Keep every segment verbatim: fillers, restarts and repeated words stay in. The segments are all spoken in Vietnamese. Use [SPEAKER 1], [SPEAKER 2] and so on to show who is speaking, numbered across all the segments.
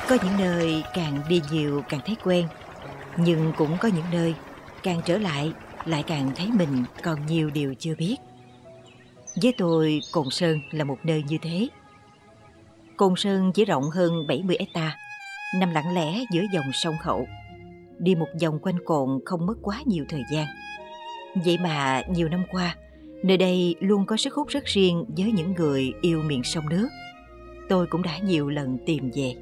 [SPEAKER 1] Có những nơi càng đi nhiều càng thấy quen, nhưng cũng có những nơi càng trở lại lại càng thấy mình còn nhiều điều chưa biết. Với tôi, Cồn Sơn là một nơi như thế. Cồn Sơn chỉ rộng hơn bảy mươi hecta, nằm lặng lẽ giữa dòng sông Hậu. Đi một vòng quanh cồn không mất quá nhiều thời gian. Vậy mà nhiều năm qua, nơi đây luôn có sức hút rất riêng với những người yêu miền sông nước. Tôi cũng đã nhiều lần tìm về.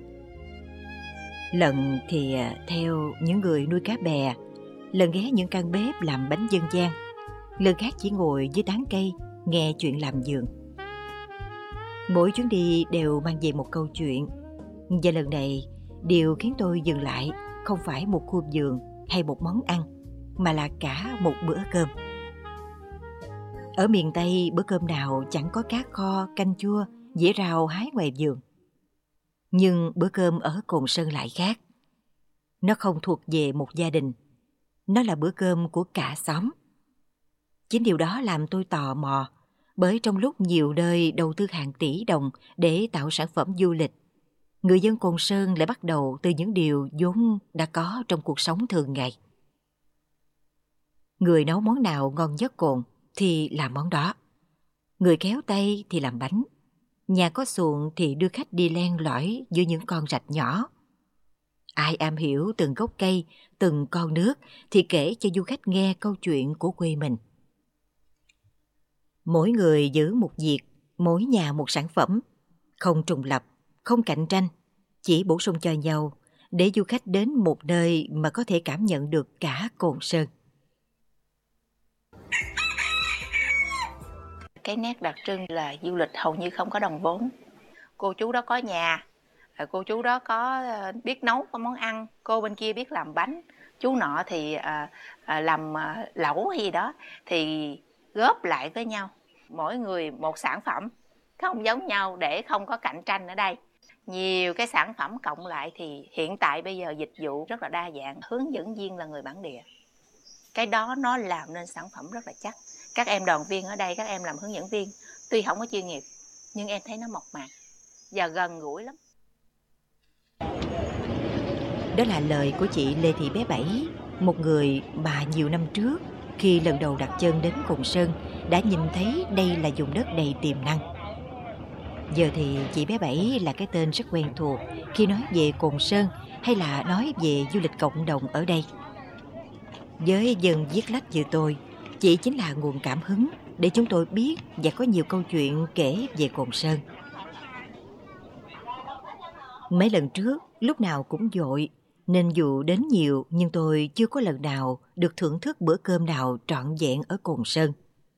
[SPEAKER 1] Lần thì theo những người nuôi cá bè, lần ghé những căn bếp làm bánh dân gian, lần khác chỉ ngồi dưới tán cây nghe chuyện làm vườn. Mỗi chuyến đi đều mang về một câu chuyện, và lần này điều khiến tôi dừng lại không phải một khu vườn hay một món ăn, mà là cả một bữa cơm. Ở miền Tây, bữa cơm nào chẳng có cá kho, canh chua, dĩa rau hái ngoài vườn. Nhưng bữa cơm ở Cồn Sơn lại khác. Nó không thuộc về một gia đình, nó là bữa cơm của cả xóm. Chính điều đó làm tôi tò mò, bởi trong lúc nhiều nơi đầu tư hàng tỷ đồng để tạo sản phẩm du lịch, người dân Cồn Sơn lại bắt đầu từ những điều vốn đã có trong cuộc sống thường ngày. Người nấu món nào ngon nhất cồn thì làm món đó. Người khéo tay thì làm bánh. Nhà có xuồng thì đưa khách đi len lỏi giữa những con rạch nhỏ. Ai am hiểu từng gốc cây, từng con nước thì kể cho du khách nghe câu chuyện của quê mình. Mỗi người giữ một việc, mỗi nhà một sản phẩm, không trùng lập, không cạnh tranh, chỉ bổ sung cho nhau để du khách đến một nơi mà có thể cảm nhận được cả Cồn Sơn.
[SPEAKER 2] Cái nét đặc trưng là du lịch hầu như không có đồng vốn. Cô chú đó có nhà, cô chú đó có biết nấu có món ăn, cô bên kia biết làm bánh, chú nọ thì à, à, làm à, lẩu hay gì đó, thì góp lại với nhau. Mỗi người một sản phẩm, không giống nhau để không có cạnh tranh ở đây. Nhiều cái sản phẩm cộng lại thì hiện tại bây giờ dịch vụ rất là đa dạng. Hướng dẫn viên là người bản địa. Cái đó nó làm nên sản phẩm rất là chắc. Các em đoàn viên ở đây, các em làm hướng dẫn viên, tuy không có chuyên nghiệp, nhưng em thấy nó mộc mạc và gần gũi lắm.
[SPEAKER 1] Đó là lời của chị Lê Thị Bé Bảy, một người mà nhiều năm trước, khi lần đầu đặt chân đến Cồn Sơn, đã nhìn thấy đây là vùng đất đầy tiềm năng. Giờ thì chị Bé Bảy là cái tên rất quen thuộc khi nói về Cồn Sơn hay là nói về du lịch cộng đồng ở đây. Với dân viết lách như tôi, chị chính là nguồn cảm hứng để chúng tôi biết và có nhiều câu chuyện kể về Cồn Sơn. Mấy lần trước, lúc nào cũng vội, nên dù đến nhiều nhưng tôi chưa có lần nào được thưởng thức bữa cơm nào trọn vẹn ở Cồn Sơn.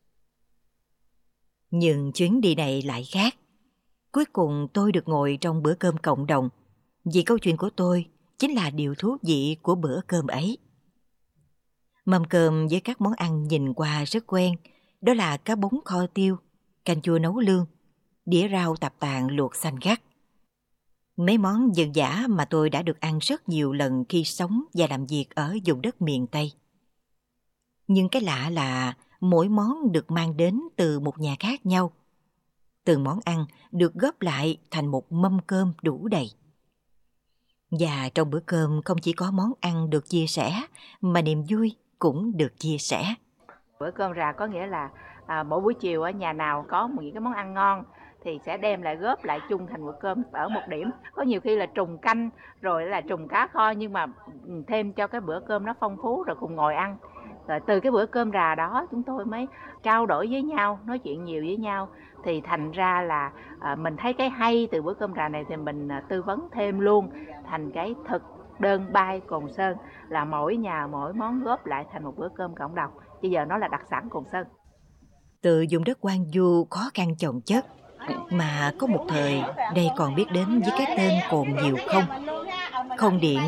[SPEAKER 1] Nhưng chuyến đi này lại khác. Cuối cùng tôi được ngồi trong bữa cơm cộng đồng, vì câu chuyện của tôi chính là điều thú vị của bữa cơm ấy. Mâm cơm với các món ăn nhìn qua rất quen, đó là cá bống kho tiêu, canh chua nấu lương, đĩa rau tạp tạng luộc xanh gắt. Mấy món dân dã mà tôi đã được ăn rất nhiều lần khi sống và làm việc ở vùng đất miền Tây. Nhưng cái lạ là mỗi món được mang đến từ một nhà khác nhau. Từng món ăn được góp lại thành một mâm cơm đủ đầy. Và trong bữa cơm không chỉ có món ăn được chia sẻ, mà niềm vui cũng được chia sẻ.
[SPEAKER 2] Bữa cơm rà có nghĩa là à, mỗi buổi chiều ở nhà nào có một những cái món ăn ngon thì sẽ đem lại góp lại chung thành bữa cơm ở một điểm. Có nhiều khi là trùng canh rồi là trùng cá kho, nhưng mà thêm cho cái bữa cơm nó phong phú rồi cùng ngồi ăn. Rồi từ cái bữa cơm rà đó chúng tôi mới trao đổi với nhau, nói chuyện nhiều với nhau, thì thành ra là à, mình thấy cái hay từ bữa cơm rà này thì mình à, tư vấn thêm luôn thành cái thực đơn bay Cồn Sơn, là mỗi nhà mỗi món góp lại thành một bữa cơm cộng đồng. Bây giờ nó là đặc sản Cồn Sơn.
[SPEAKER 1] Từ vùng đất hoang vu khó khăn chồng chất, mà có một thời đây còn biết đến với cái tên Cồn nhiều không. Không điện